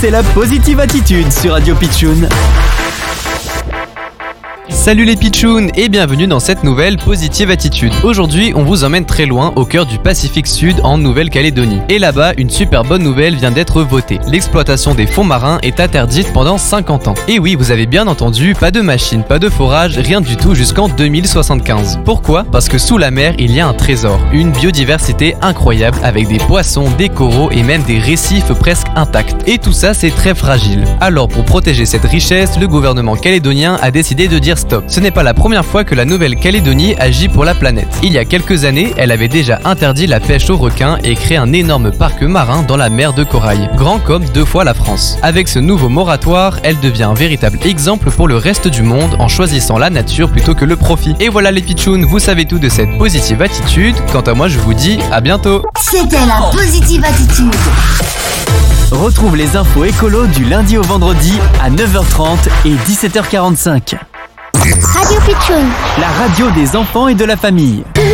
c'est la Positive Attitude sur Radio Pitchoun. Salut les pitchouns et bienvenue dans cette nouvelle Positive Attitude. Aujourd'hui, on vous emmène très loin au cœur du Pacifique Sud en Nouvelle-Calédonie. Et là-bas, une super bonne nouvelle vient d'être votée. L'exploitation des fonds marins est interdite pendant 50 ans. Et oui, vous avez bien entendu, pas de machines, pas de forage, rien du tout jusqu'en 2075. Pourquoi ? Parce que sous la mer, il y a un trésor, une biodiversité incroyable avec des poissons, des coraux et même des récifs presque intacts. Et tout ça, c'est très fragile. Alors pour protéger cette richesse, le gouvernement calédonien a décidé de dire stop. Ce n'est pas la première fois que la Nouvelle-Calédonie agit pour la planète. Il y a quelques années, elle avait déjà interdit la pêche aux requins et créé un énorme parc marin dans la mer de Corail, grand comme 2 fois la France. Avec ce nouveau moratoire, elle devient un véritable exemple pour le reste du monde en choisissant la nature plutôt que le profit. Et voilà les pitchouns, vous savez tout de cette positive attitude. Quant à moi, je vous dis à bientôt. C'était la Positive Attitude. Retrouve les infos écolo du lundi au vendredi à 9h30 et 17h45. Radio Pitchoun. La radio des enfants et de la famille.